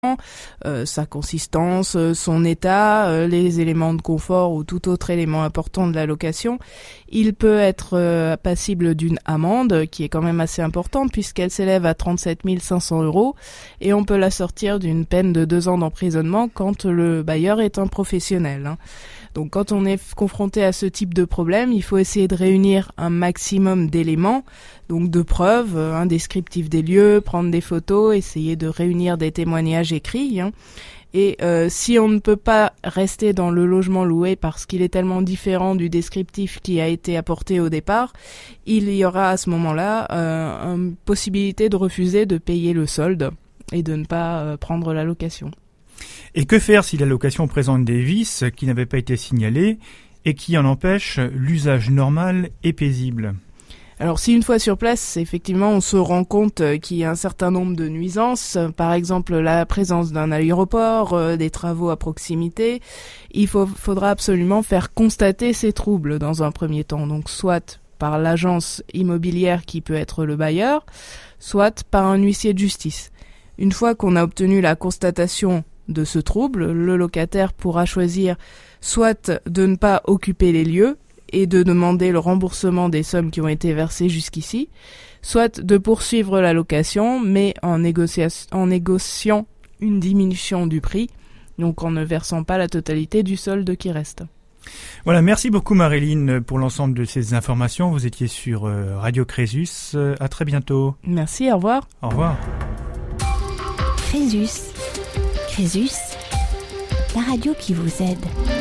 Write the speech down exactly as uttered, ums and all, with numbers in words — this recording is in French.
euh, sa consistance, son état, euh, les éléments de confort ou tout autre élément important de la location, il peut être euh, passible d'une amende qui est quand même assez importante puisqu'elle s'élève à trente-sept mille cinq cents euros et on peut la sortir d'une peine de deux ans d'emprisonnement quand le bailleur est un professionnel. Hein. Donc quand on est confronté à ce type de problème, il faut essayer de réunir un maximum d'éléments, donc de preuves, un descriptif des lieux, prendre des photos, essayer de réunir des témoignages écrits. Hein. Et euh, si on ne peut pas rester dans le logement loué parce qu'il est tellement différent du descriptif qui a été apporté au départ, il y aura à ce moment-là euh, une possibilité de refuser de payer le solde et de ne pas euh, prendre la location. Et que faire si la location présente des vices qui n'avaient pas été signalés et qui en empêchent l'usage normal et paisible ? Alors si une fois sur place, effectivement, on se rend compte qu'il y a un certain nombre de nuisances, par exemple la présence d'un aéroport, euh, des travaux à proximité, il faut, faudra absolument faire constater ces troubles dans un premier temps, donc soit par l'agence immobilière qui peut être le bailleur, soit par un huissier de justice. Une fois qu'on a obtenu la constatation de ce trouble, le locataire pourra choisir soit de ne pas occuper les lieux et de demander le remboursement des sommes qui ont été versées jusqu'ici, soit de poursuivre la location, mais en, négocia- en négociant une diminution du prix, donc en ne versant pas la totalité du solde qui reste. Voilà, merci beaucoup Marilyn pour l'ensemble de ces informations. Vous étiez sur euh, Radio Crésus. Euh, à très bientôt. Merci, au revoir. Au revoir. Crésus. Crésus, la radio qui vous aide.